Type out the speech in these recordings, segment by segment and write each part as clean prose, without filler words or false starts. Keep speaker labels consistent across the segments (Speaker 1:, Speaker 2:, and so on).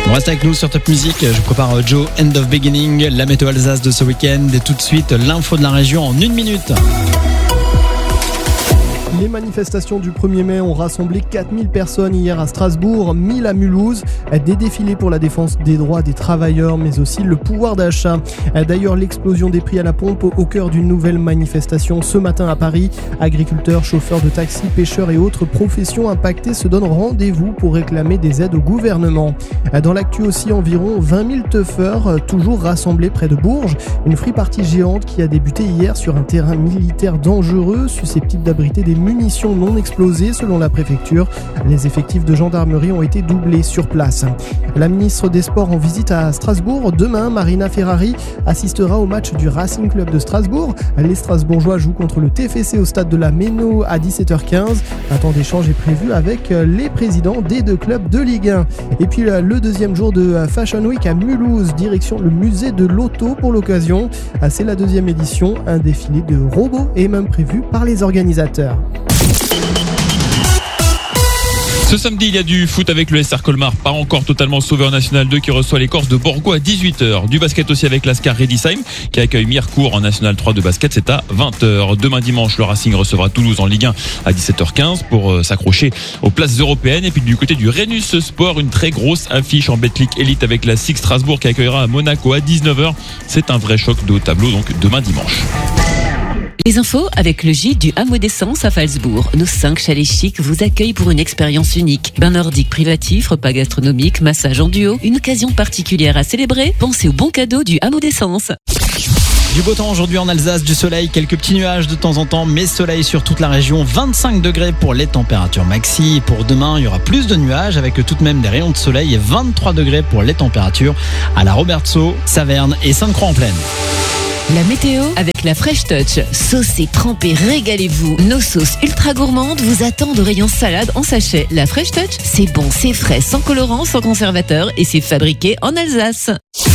Speaker 1: On reste avec nous sur Top Music. Je vous prépare Joe, End of Beginning, la météo Alsace de ce week-end et tout de suite l'info de la région en 1 minute.
Speaker 2: Les manifestations du 1er mai ont rassemblé 4000 personnes hier à Strasbourg, 1000 à Mulhouse. Des défilés pour la défense des droits des travailleurs, mais aussi le pouvoir d'achat. D'ailleurs, l'explosion des prix à la pompe au cœur d'une nouvelle manifestation ce matin à Paris. Agriculteurs, chauffeurs de taxi, pêcheurs et autres professions impactées se donnent rendez-vous pour réclamer des aides au gouvernement. Dans l'actu aussi, environ 20 000 teufeurs, toujours rassemblés près de Bourges. Une free-party géante qui a débuté hier sur un terrain militaire dangereux, susceptible d'abriter des munitions non explosées selon la préfecture. Les effectifs de gendarmerie ont été doublés sur place. La ministre des Sports en visite à Strasbourg. Demain, Marina Ferrari assistera au match du Racing Club de Strasbourg. Les Strasbourgeois jouent contre le TFC au stade de la Méno à 17h15. Un temps d'échange est prévu avec les présidents des deux clubs de Ligue 1. Et puis le deuxième jour de Fashion Week à Mulhouse, direction le musée de l'auto pour l'occasion. C'est la deuxième édition. Un défilé de robots est même prévu par les organisateurs.
Speaker 3: Ce samedi, il y a du foot avec le SR Colmar, pas encore totalement sauvé en National 2, qui reçoit les Corses de Borgo à 18h. Du basket aussi avec l'Ascar Redisheim, qui accueille Mirecourt en National 3 de basket, c'est à 20h. Demain dimanche, le Racing recevra Toulouse en Ligue 1 à 17h15 pour s'accrocher aux places européennes. Et puis du côté du Rhenus Sport, une très grosse affiche en Betclic Elite avec la Six Strasbourg qui accueillera à Monaco à 19h. C'est un vrai choc de haut tableau, donc demain dimanche.
Speaker 4: Les infos avec le gîte du Hameau d'Essence à Phalsbourg. Nos 5 chalets chics vous accueillent pour une expérience unique. Bain nordique privatif, repas gastronomique, massage en duo. Une occasion particulière à célébrer. Pensez aux bons cadeaux du Hameau d'Essence.
Speaker 1: Du beau temps aujourd'hui en Alsace, du soleil, quelques petits nuages de temps en temps, mais soleil sur toute la région, 25 degrés pour les températures maxi. Pour demain, il y aura plus de nuages avec tout de même des rayons de soleil et 23 degrés pour les températures à la Robertsau, Saverne et Sainte-Croix-en-Plaine.
Speaker 4: La météo avec la Fresh Touch. Saucez, trempez, régalez-vous. Nos sauces ultra gourmandes vous attendent au rayon salade en sachet. La Fresh Touch, c'est bon, c'est frais, sans colorant, sans conservateur et c'est fabriqué en Alsace.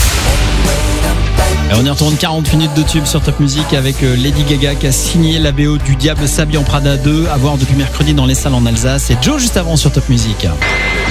Speaker 1: Et on y retourne 40 minutes de tube sur Top Music avec Lady Gaga qui a signé la BO du Diable s'habille en Prada 2 à voir depuis mercredi dans les salles en Alsace. Et Joe juste avant sur Top Music.